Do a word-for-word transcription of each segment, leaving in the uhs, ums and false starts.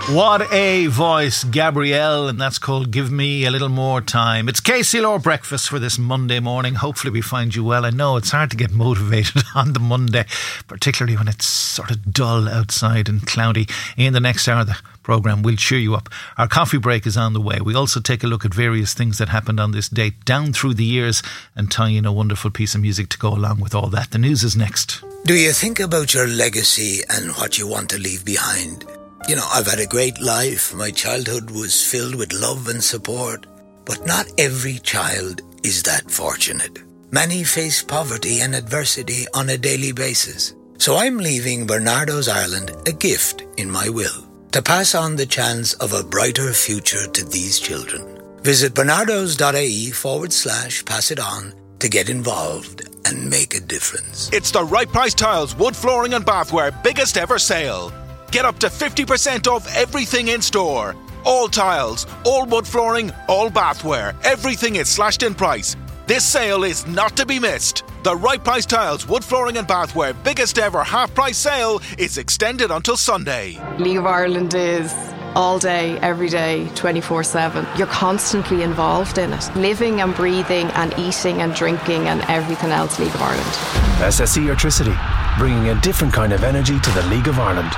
What a voice, Gabrielle, and that's called Give Me a Little More Time. It's K C L R Breakfast for this Monday morning. Hopefully we find you well. I know it's hard to get motivated on the Monday, particularly when it's sort of dull outside and cloudy. In the next hour, the programme will cheer you up. Our coffee break is on the way. We also take a look at various things that happened on this date down through the years and tie in a wonderful piece of music to go along with all that. The news is next. Do you think about your legacy and what you want to leave behind? You know, I've had a great life. My childhood was filled with love and support. But not every child is that fortunate. Many face poverty and adversity on a daily basis. So I'm leaving Bernardo's Ireland a gift in my will, to pass on the chance of a brighter future to these children. Visit bernardos.ie forward slash pass it on to get involved and make a difference. It's the Right Price Tiles Wood Flooring and Bathware biggest ever sale. Get up to fifty percent off everything in store. All tiles, all wood flooring, all bathware. Everything is slashed in price. This sale is not to be missed. The Right Price Tiles Wood Flooring and Bathware biggest ever half price sale is extended until Sunday. League of Ireland is all day, every day, twenty-four seven. You're constantly involved in it. Living and breathing and eating and drinking and everything else League of Ireland. S S E Electricity, bringing a different kind of energy to the League of Ireland.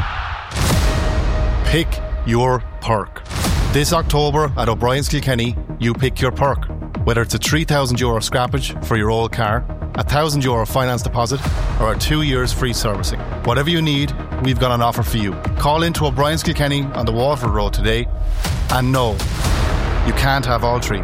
Pick your perk. This October at O'Brien's Kilkenny, you pick your perk. Whether it's a three thousand euro scrappage for your old car, a one thousand euro finance deposit, or a two years free servicing. Whatever you need, we've got an offer for you. Call into O'Brien's Kilkenny on the Waterford Road today. And no, you can't have all three.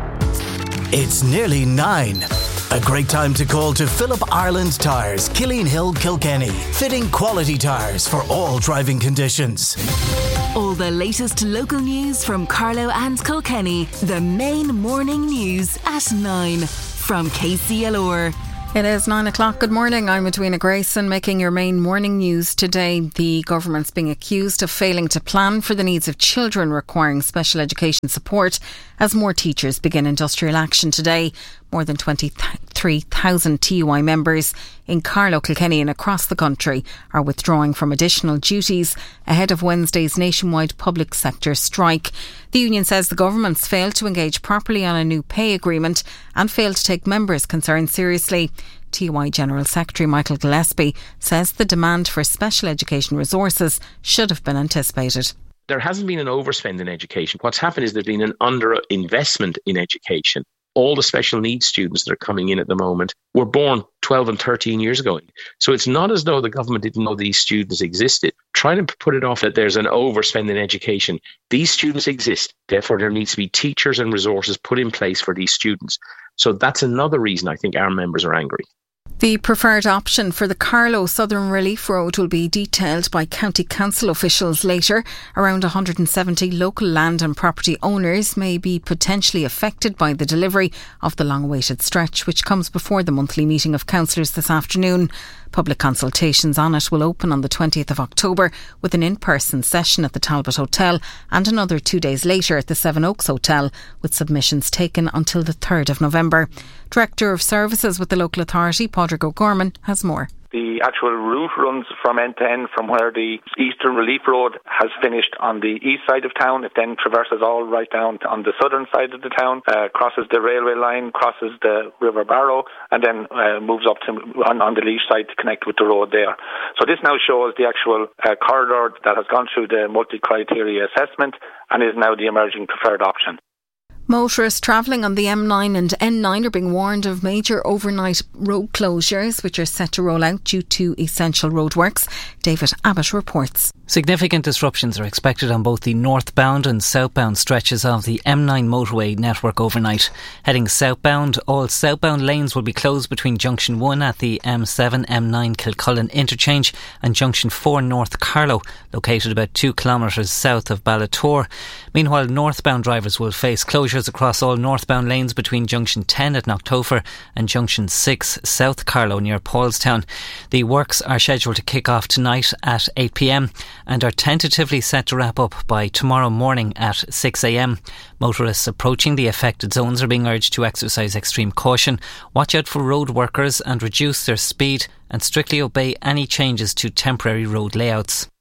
It's nearly nine. A great time to call to Philip Ireland Tyres, Killeen Hill, Kilkenny. Fitting quality tyres for all driving conditions. All the latest local news from Carlow and Kilkenny. The main morning news at nine from K C L R. It is nine o'clock. Good morning. I'm Edwina Grayson making your main morning news today. The government's being accused of failing to plan for the needs of children requiring special education support as more teachers begin industrial action today. More than twenty-three thousand T U I members in Carlow, Kilkenny and across the country are withdrawing from additional duties ahead of Wednesday's nationwide public sector strike. The union says the government's failed to engage properly on a new pay agreement and failed to take members' concerns seriously. T U I General Secretary Michael Gillespie says the demand for special education resources should have been anticipated. There hasn't been an overspend in education. What's happened is there's been an underinvestment in education. All the special needs students that are coming in at the moment were born twelve and thirteen years ago. So it's not as though the government didn't know these students existed. Try to put it off that there's an overspend in education. These students exist. Therefore, there needs to be teachers and resources put in place for these students. So that's another reason I think our members are angry. The preferred option for the Carlow Southern Relief Road will be detailed by County Council officials later. Around one hundred seventy local land and property owners may be potentially affected by the delivery of the long-awaited stretch, which comes before the monthly meeting of councillors this afternoon. Public consultations on it will open on the twentieth of October with an in-person session at the Talbot Hotel and another two days later at the Seven Oaks Hotel, with submissions taken until the third of November. Director of Services with the local authority, Padraig O'Gorman, has more. The actual route runs from end to end from where the Eastern Relief Road has finished on the east side of town. It then traverses all right down to, on the southern side of the town, uh, crosses the railway line, crosses the River Barrow, and then uh, moves up to on, on the Laois side to connect with the road there. So this now shows the actual uh, corridor that has gone through the multi-criteria assessment and is now the emerging preferred option. Motorists travelling on the M nine and N nine are being warned of major overnight road closures, which are set to roll out due to essential roadworks. David Abbott reports. Significant disruptions are expected on both the northbound and southbound stretches of the M nine motorway network overnight. Heading southbound, all southbound lanes will be closed between Junction one at the M seven M nine Kilcullen interchange and Junction four North Carlow, located about two kilometres south of Ballator. Meanwhile, northbound drivers will face closures across all northbound lanes between Junction ten at Knocktofer and Junction six South Carlow near Paulstown. The works are scheduled to kick off tonight at eight p m and are tentatively set to wrap up by tomorrow morning at six a m. Motorists approaching the affected zones are being urged to exercise extreme caution, watch out for road workers and reduce their speed and strictly obey any changes to temporary road layouts.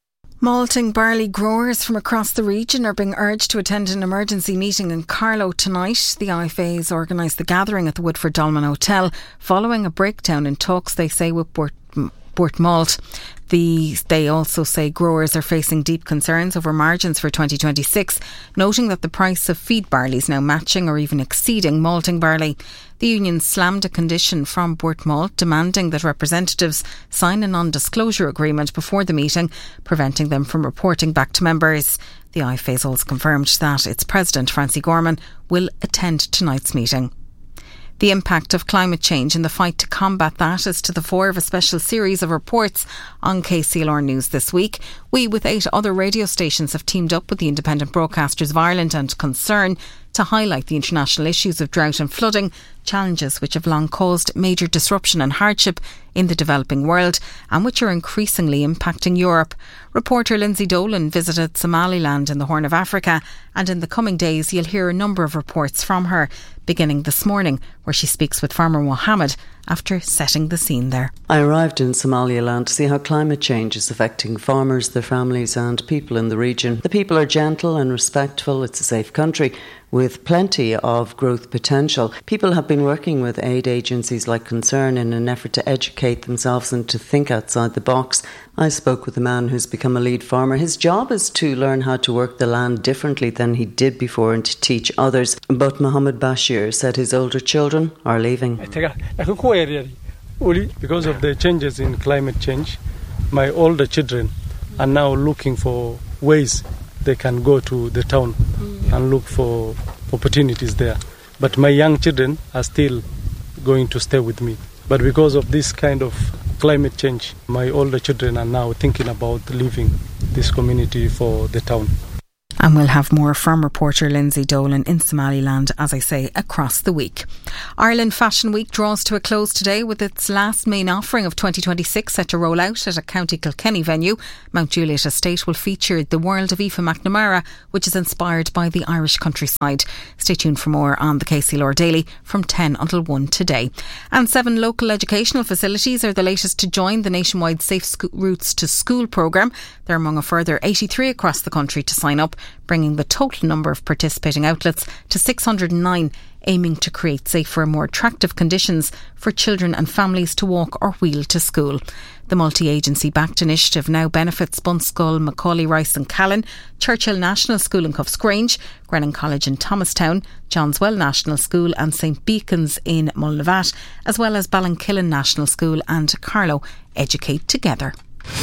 Malting barley growers from across the region are being urged to attend an emergency meeting in Carlow tonight. The I F A has organised the gathering at the Woodford Dolmen Hotel following a breakdown in talks, they say, with Burt, Burt Malt. The, they also say growers are facing deep concerns over margins for twenty twenty-six, noting that the price of feed barley is now matching or even exceeding malting barley. The union slammed a condition from Burt Malt demanding that representatives sign a non-disclosure agreement before the meeting, preventing them from reporting back to members. The I F A has also confirmed that its president, Francie Gorman, will attend tonight's meeting. The impact of climate change and the fight to combat that is to the fore of a special series of reports on K C L R News this week. We, with eight other radio stations, have teamed up with the Independent Broadcasters of Ireland and Concern to highlight the international issues of drought and flooding, challenges which have long caused major disruption and hardship in the developing world and which are increasingly impacting Europe. Reporter Lindsay Dolan visited Somaliland in the Horn of Africa, and in the coming days you'll hear a number of reports from her, beginning this morning where she speaks with Farmer Mohammed after setting the scene there. I arrived in Somaliland to see how climate change is affecting farmers, their families and people in the region. The people are gentle and respectful. It's a safe country with plenty of growth potential. People have been working with aid agencies like Concern in an effort to educate themselves and to think outside the box. I spoke with a man who's become a lead farmer. His job is to learn how to work the land differently than he did before and to teach others. But Mohammed Bashir said his older children are leaving. Because of the changes in climate change, my older children are now looking for ways they can go to the town and look for opportunities there. But my young children are still going to stay with me. But because of this kind of climate change, my older children are now thinking about leaving this community for the town. And we'll have more from reporter Lindsay Dolan in Somaliland, as I say, across the week. Ireland Fashion Week draws to a close today with its last main offering of twenty twenty-six set to roll out at a County Kilkenny venue. Mount Juliet Estate will feature the world of Aoife McNamara, which is inspired by the Irish countryside. Stay tuned for more on the K C L R Daily from ten until one today. And seven local educational facilities are the latest to join the nationwide Safe Sco- Routes to School programme. They're among a further eighty-three across the country to sign up, bringing the total number of participating outlets to six hundred nine, aiming to create safer and more attractive conditions for children and families to walk or wheel to school. The multi-agency backed initiative now benefits Bunskull, Macaulay Rice and Callan, Churchill National School in Cuffsgrange, Grennan College in Thomastown, Johnswell National School and St Beacon's in Mullinavat, as well as Ballinkillen National School and Carlow Educate Together.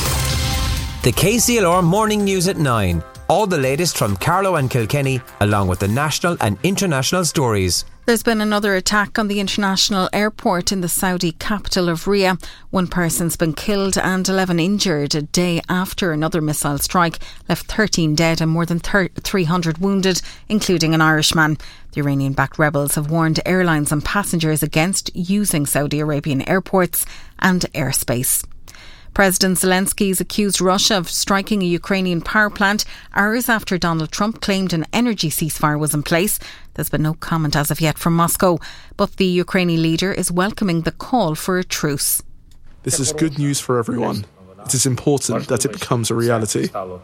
The K C L R Morning News at nine. All the latest from Carlow and Kilkenny, along with the national and international stories. There's been another attack on the international airport in the Saudi capital of Riyadh. One person's been killed and eleven injured a day after another missile strike left thirteen dead and more than three hundred wounded, including an Irishman. The Iranian-backed rebels have warned airlines and passengers against using Saudi Arabian airports and airspace. President Zelensky's accused Russia of striking a Ukrainian power plant hours after Donald Trump claimed an energy ceasefire was in place. There's been no comment as of yet from Moscow, but the Ukrainian leader is welcoming the call for a truce. This is good news for everyone. It is important that it becomes a reality.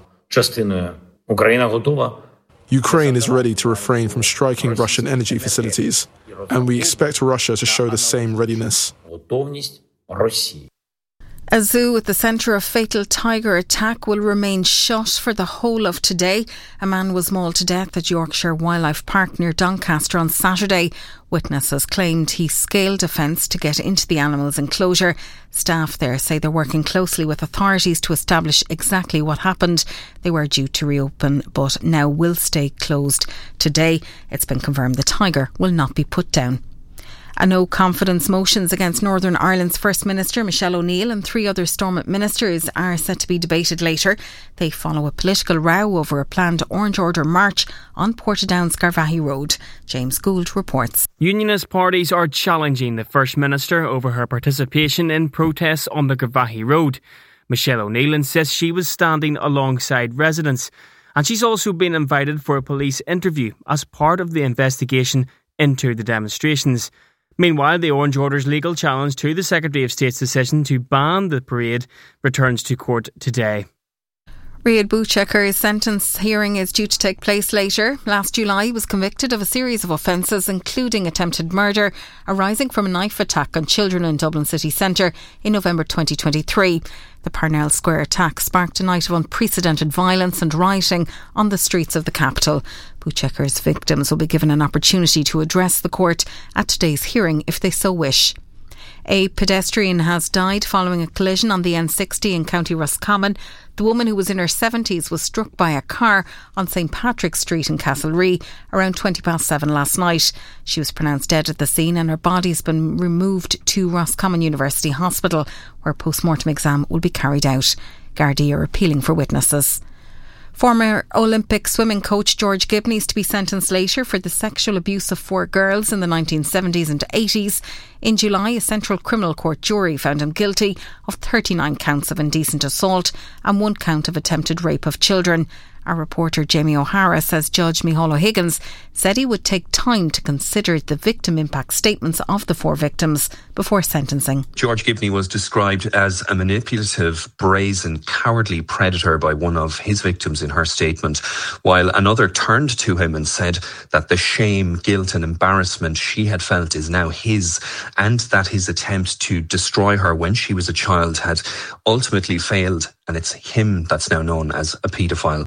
Ukraine is ready to refrain from striking Russian energy facilities, and we expect Russia to show the same readiness. A zoo at the centre of fatal tiger attack will remain shut for the whole of today. A man was mauled to death at Yorkshire Wildlife Park near Doncaster on Saturday. Witnesses claimed he scaled a fence to get into the animal's enclosure. Staff there say they're working closely with authorities to establish exactly what happened. They were due to reopen but now will stay closed today. It's been confirmed the tiger will not be put down. A no-confidence motions against Northern Ireland's First Minister Michelle O'Neill and three other Stormont ministers are set to be debated later. They follow a political row over a planned Orange Order march on Portadown's Garvaghey Road. James Gould reports. Unionist parties are challenging the First Minister over her participation in protests on the Garvaghey Road. Michelle O'Neill insists she was standing alongside residents, and she's also been invited for a police interview as part of the investigation into the demonstrations. Meanwhile, the Orange Order's legal challenge to the Secretary of State's decision to ban the parade returns to court today. Riyad Bouchekker's sentence hearing is due to take place later. Last July he was convicted of a series of offences including attempted murder arising from a knife attack on children in Dublin city centre in November twenty twenty-three. The Parnell Square attack sparked a night of unprecedented violence and rioting on the streets of the capital. Bouchekker's victims will be given an opportunity to address the court at today's hearing if they so wish. A pedestrian has died following a collision on the N sixty in County Roscommon. The woman, who was in her seventies, was struck by a car on St Patrick's Street in Castlerea around twenty past seven last night. She was pronounced dead at the scene and her body has been removed to Roscommon University Hospital, where a post-mortem exam will be carried out. Gardaí are appealing for witnesses. Former Olympic swimming coach George Gibney is to be sentenced later for the sexual abuse of four girls in the nineteen seventies and eighties. In July, a Central Criminal Court jury found him guilty of thirty-nine counts of indecent assault and one count of attempted rape of children. Our reporter Jamie O'Hara says Judge Micheál O'Higgins said he would take time to consider the victim impact statements of the four victims before sentencing. George Gibney was described as a manipulative, brazen, cowardly predator by one of his victims in her statement, while another turned to him and said that the shame, guilt and embarrassment she had felt is now his, and that his attempt to destroy her when she was a child had ultimately failed, and it's him that's now known as a paedophile.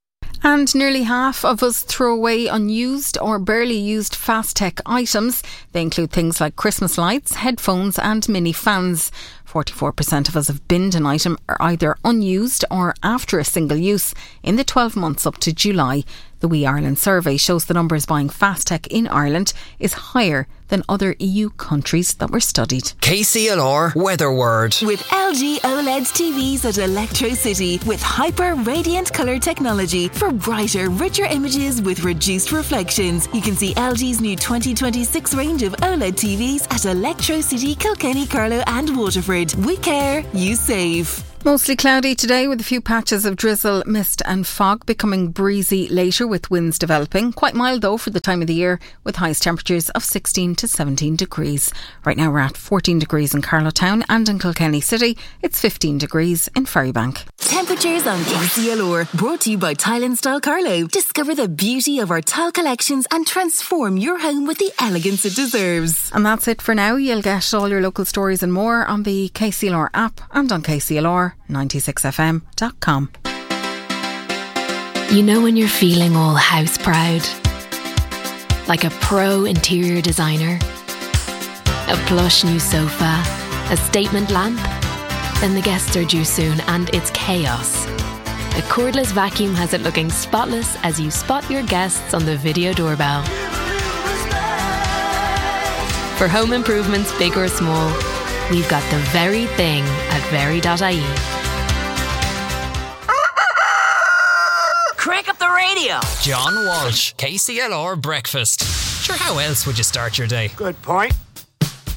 And nearly half of us throw away unused or barely used fast tech items. They include things like Christmas lights, headphones and mini fans. forty-four percent of us have binned an item either unused or after a single use in the twelve months up to July. The We Ireland survey shows the numbers buying fast tech in Ireland is higher than other E U countries that were studied. K C L R Weather Word. With L G OLED T Vs at Electro City with hyper radiant colour technology for brighter, richer images with reduced reflections. You can see L G's new twenty twenty-six range of OLED T Vs at Electro City, Kilkenny, Carlow and Waterford. We care, you save. Mostly cloudy today with a few patches of drizzle, mist and fog, becoming breezy later with winds developing. Quite mild though for the time of the year, with highest temperatures of sixteen to seventeen degrees. Right now we're at fourteen degrees in Carlow Town, and in Kilkenny City it's fifteen degrees in Ferrybank. Temperatures on K C L R, brought to you by Tile and Style Carlow. Discover the beauty of our tile collections and transform your home with the elegance it deserves. And that's it for now. You'll get all your local stories and more on the K C L R app and on K C L R ninety-six F M dot com. You know when you're feeling all house proud? Like a pro interior designer? A plush new sofa? A statement lamp? Then the guests are due soon and it's chaos. A cordless vacuum has it looking spotless as you spot your guests on the video doorbell. For home improvements big or small, we've got the very thing at very dot I E. Crank up the radio. John Walsh, K C L R Breakfast. Sure, how else would you start your day? Good point.